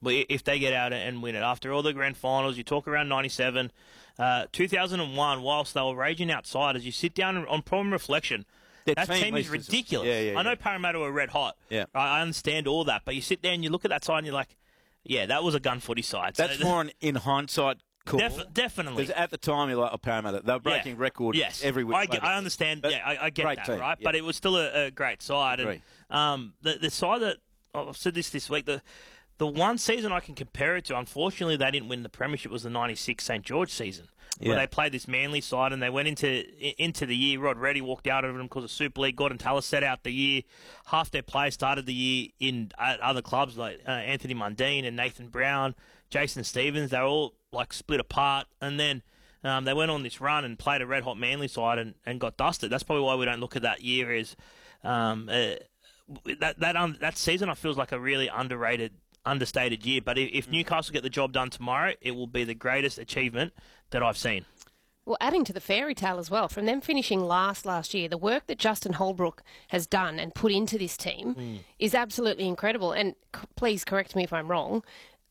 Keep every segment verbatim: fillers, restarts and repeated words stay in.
if they get out and win it. After all the grand finals, you talk around ninety-seven, uh, two thousand one, whilst they were raging outside, as you sit down on prime reflection, Their that team, team is ridiculous. Yeah, yeah, yeah. I know Parramatta were red hot. Yeah. Right? I understand all that, but you sit there and you look at that side and you're like, yeah, that was a gun footy side. That's so, more an in hindsight call. Def- definitely. Because at the time, you're like, oh, Parramatta, they were breaking yeah. records yes. every week. I, get, I understand. But yeah, I, I get that, team. right? Yeah. But it was still a, a great side. And um, the, the side that, oh, I've said this this week, the the one season I can compare it to, unfortunately, they didn't win the premiership, was the ninety-six St George season, yeah. where they played this Manly side and they went into into the year. Rod Reddy walked out of them because of Super League. Gordon Tallis set out the year. Half their players started the year in at other clubs like uh, Anthony Mundine and Nathan Brown, Jason Stevens. They were all like split apart, and then um, they went on this run and played a red hot Manly side and, and got dusted. That's probably why we don't look at that year as um, uh, that that um, that season. I feels like a really underrated. understated year, but if Newcastle get the job done tomorrow, it will be the greatest achievement that I've seen. Well, adding to the fairy tale as well, from them finishing last last year, the work that Justin Holbrook has done and put into this team mm. is absolutely incredible. And c- please correct me if I'm wrong,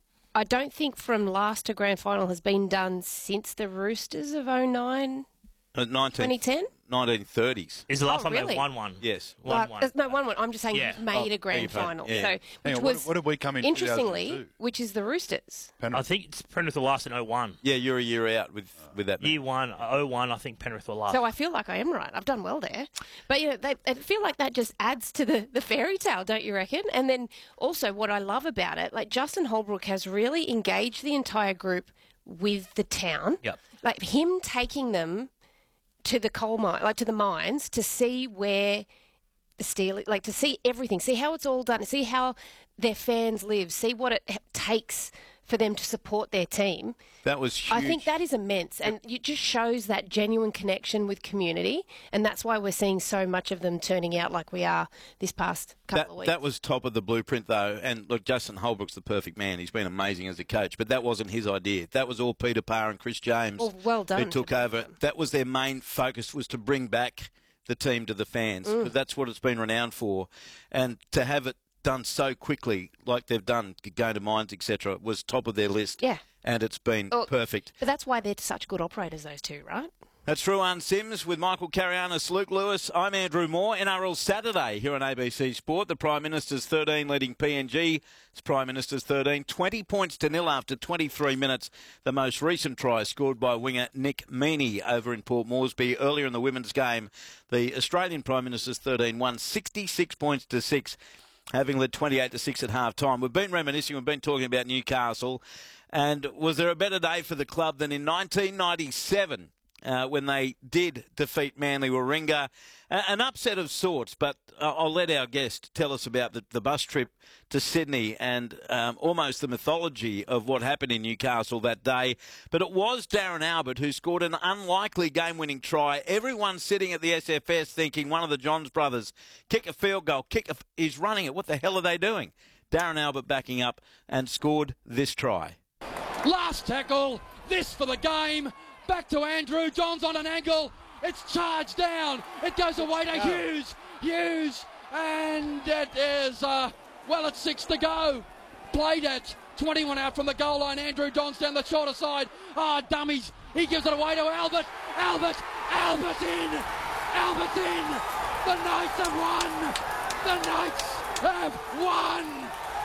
I don't think from last to grand final has been done since the Roosters of oh nine, uh, twenty ten? nineteen thirties. Is the last oh, time really? they won one? Yes. Won like, one. No, one one. I'm just saying yeah. made oh, a grand final. Yeah. So, which on, was what, what did we come in interestingly, which is the Roosters. Penrith. I think it's Penrith were last in oh one. Yeah, you're a year out with, with that. Year one, oh one, I think Penrith were last. So I feel like I am right. I've done well there. But, you know, they, I feel like that just adds to the, the fairy tale, don't you reckon? And then also what I love about it, like Justin Holbrook has really engaged the entire group with the town. Yep. Like him taking them to the coal mine, like to the mines, to see where the steel, like to see everything, see how it's all done, see how their fans live, see what it takes for them to support their team. That was huge. I think that is immense, and it just shows that genuine connection with community, and that's why we're seeing so much of them turning out like we are this past couple that, of weeks. That was top of the blueprint, though, and look, Justin Holbrook's the perfect man. He's been amazing as a coach, but that wasn't his idea. That was all Peter Parr and Chris James well, well done who took over. That was their main focus, was to bring back the team to the fans. Mm. That's what it's been renowned for, and to have it done so quickly, like they've done, going to mines, et cetera, was top of their list. Yeah. And it's been well, perfect. But that's why they're such good operators, those two, right? That's Ruan Sims with Michael Carianis, Luke Lewis. I'm Andrew Moore. N R L Saturday here on A B C Sport. The Prime Minister's thirteen leading P N G. It's Prime Minister's thirteen. twenty points to nil after twenty-three minutes. The most recent try scored by winger Nick Meaney over in Port Moresby. Earlier in the women's game, the Australian Prime Minister's thirteen won sixty-six points to six. Having led twenty-eight to six at half time. We've been reminiscing, we've been talking about Newcastle, and was there a better day for the club than in nineteen ninety-seven uh, when they did defeat Manly Warringah? Uh, an upset of sorts, but uh, I'll let our guest tell us about the, the bus trip to Sydney and um, almost the mythology of what happened in Newcastle that day. But it was Darren Albert who scored an unlikely game-winning try. Everyone sitting at the S F S thinking one of the Johns brothers, kick a field goal, kick a, he's running it. What the hell are they doing? Darren Albert backing up and scored this try. Last tackle, this for the game. Back to Andrew Johns on an angle. It's charged down. It goes away to Hughes. Hughes. And it is, uh, well, it's six to go. Played it. twenty-one out from the goal line. Andrew Johns down the shorter side. Ah, oh, dummies. He gives it away to Albert. Albert. Albert in. Albert in. The Knights have won. The Knights have won.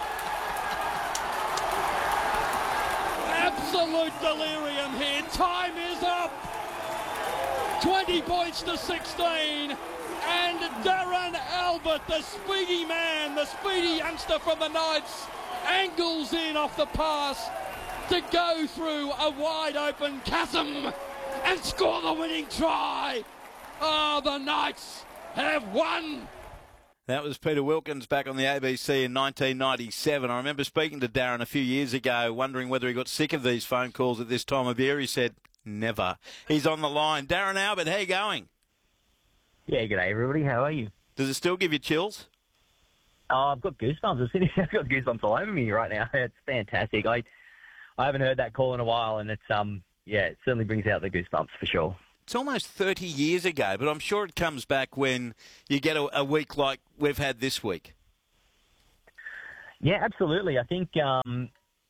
Absolute delirium here. Time is up. twenty points to sixteen. And Darren Albert, the speedy man, the speedy youngster from the Knights, angles in off the pass to go through a wide open chasm and score the winning try. Oh, the Knights have won. That was Peter Wilkins back on the A B C in nineteen ninety-seven. I remember speaking to Darren a few years ago, wondering whether he got sick of these phone calls at this time of year. He said, never. He's on the line. Darren Albert, how you going? Yeah, g'day everybody. How are you? Does it still give you chills? Oh, I've got goosebumps. I'm sitting here, I've got goosebumps all over me right now. It's fantastic. I I haven't heard that call in a while, and it's um yeah, it certainly brings out the goosebumps for sure. It's almost thirty years ago, but I'm sure it comes back when you get a, a week like we've had this week. Yeah, absolutely. I think um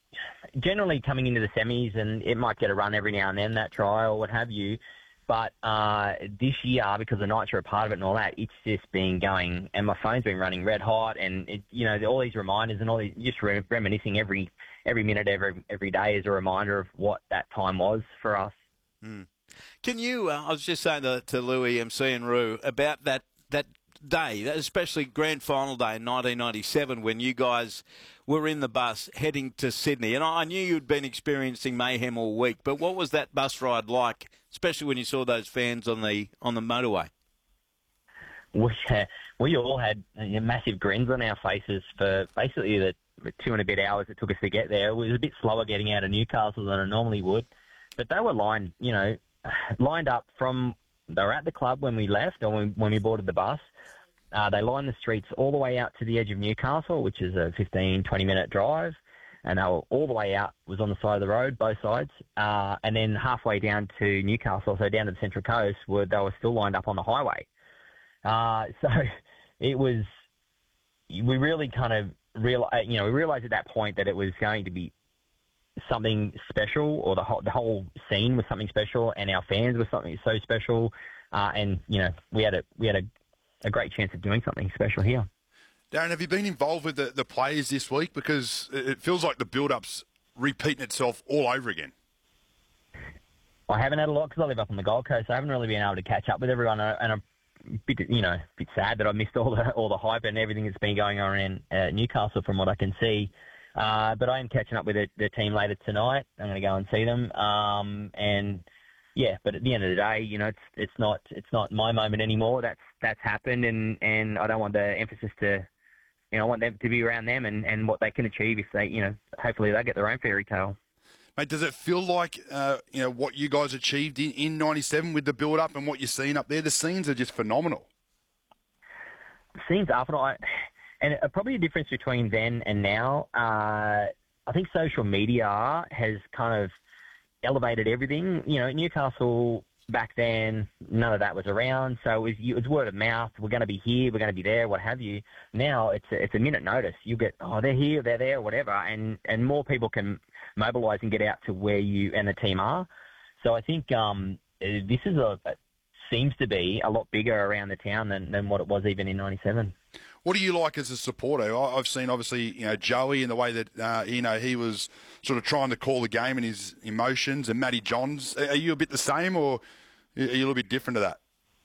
generally coming into the semis, and it might get a run every now and then, that try or what have you. But uh, this year, because the Knights are a part of it and all that, it's just been going, and my phone's been running red hot, and it, you know, all these reminders and all these, just re- reminiscing every every minute, every every day is a reminder of what that time was for us. Mm. Can you? Uh, I was just saying to, to Louis, M C, and Roo about that that day, especially grand final day in nineteen ninety-seven, when you guys were in the bus heading to Sydney. And I knew you'd been experiencing mayhem all week, but what was that bus ride like, especially when you saw those fans on the on the motorway? We, uh, we all had uh, massive grins on our faces for basically the two and a bit hours it took us to get there. It was a bit slower getting out of Newcastle than it normally would. But they were lined, you know, lined up from, they were at the club when we left or when, when we boarded the bus. Uh, they lined the streets all the way out to the edge of Newcastle, which is a fifteen, twenty minute drive. And they were all the way out, was on the side of the road, both sides. Uh, and then halfway down to Newcastle, so down to the Central Coast, where they were still lined up on the highway. Uh, so it was, we really kind of real, you know, we realised at that point that it was going to be something special, or the whole, the whole scene was something special, and our fans were something so special. Uh, and, you know, we had a, we had a, a great chance of doing something special here. Darren, have you been involved with the, the players this week? Because it feels like the build-up's repeating itself all over again. I haven't had a lot because I live up on the Gold Coast. So I haven't really been able to catch up with everyone, and I'm a bit, you know, a bit sad that I missed all the all the hype and everything that's been going on in uh, Newcastle from what I can see. Uh, but I am catching up with the, the team later tonight. I'm going to go and see them. Um, and yeah, but at the end of the day, you know, it's it's not it's not my moment anymore. That's that's happened, and, and I don't want the emphasis to. You know, I want them to be around them and, and what they can achieve if they, you know, hopefully they get their own fairy tale. Mate, does it feel like, uh, you know, what you guys achieved in, in ninety-seven with the build-up and what you're seeing up there? The scenes are just phenomenal. The scenes are phenomenal. And probably a difference between then and now, uh, I think social media has kind of elevated everything. You know, Newcastle back then, none of that was around, so it was, it was word of mouth. We're going to be here, we're going to be there, what have you. Now it's a, it's a minute notice. You get, oh, they're here, they're there, whatever, and, and more people can mobilise and get out to where you and the team are. So I think um, this is a seems to be a lot bigger around the town than, than what it was even in ninety-seven. What do you like as a supporter? I've seen, obviously, you know, Joey and the way that, uh, you know, he was sort of trying to call the game and his emotions, and Matty Johns. Are you a bit the same, or are you a little bit different to that?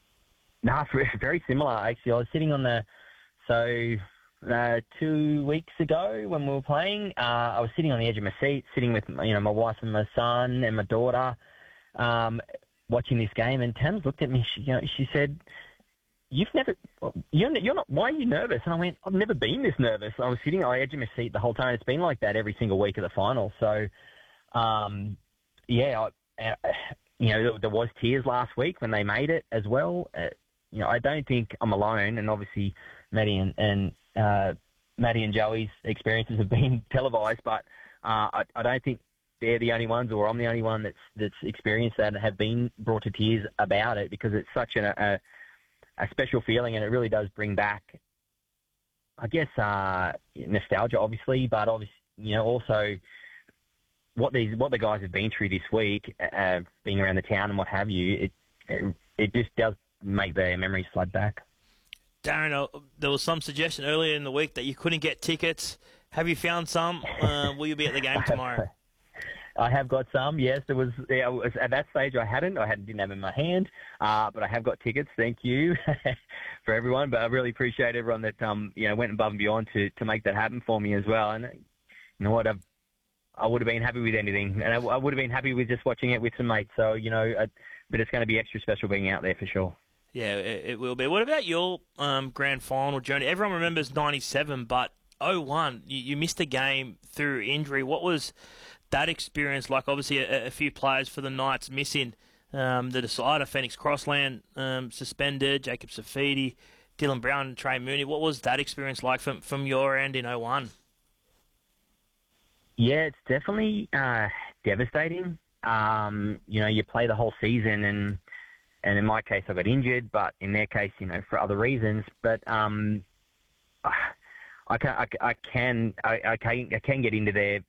No, very similar, actually. I was sitting on the, so uh, two weeks ago when we were playing, uh, I was sitting on the edge of my seat, sitting with, you know, my wife and my son and my daughter, um, watching this game, and Tams looked at me, she, you know, she said, You've never, you're, you're not, why are you nervous? And I went, I've never been this nervous. I was sitting on the edge of my seat the whole time. It's been like that every single week of the final. So, um, yeah, I, uh, you know, there, there was tears last week when they made it as well. Uh, you know, I don't think I'm alone. And obviously, Maddie and, and uh, Maddie and Joey's experiences have been televised, but uh, I, I don't think they're the only ones, or I'm the only one that's that's experienced that and have been brought to tears about it, because it's such an, a a special feeling, and it really does bring back, I guess, uh, nostalgia, obviously, but obviously, you know, also what these what the guys have been through this week, uh, being around the town and what have you. It it, it just does make their memories flood back. Darren, uh, there was some suggestion earlier in the week that you couldn't get tickets. Have you found some? Uh, will you be at the game tomorrow? I have got some, yes. There was, yeah, was at that stage I hadn't. I hadn't, didn't have them in my hand, uh, but I have got tickets. Thank you for everyone. But I really appreciate everyone that um, you know, went above and beyond to, to make that happen for me as well. And you know what, I've, I would have been happy with anything, and I, I would have been happy with just watching it with some mates. So you know, I, but it's going to be extra special being out there for sure. Yeah, it, it will be. What about your um, grand final journey? Everyone remembers ninety-seven, but oh one, you, you missed a game through injury. What was that experience like? Obviously, a, a few players for the Knights missing. Um, the decider, Phoenix Crossland, um, suspended, Jacob Safidi, Dylan Brown, and Trey Mooney. What was that experience like from, from your end in oh one? Yeah, it's definitely uh, devastating. Um, you know, you play the whole season, and and in my case, I got injured, but in their case, you know, for other reasons. But um, I can, I, I can, I, I can, I can get into their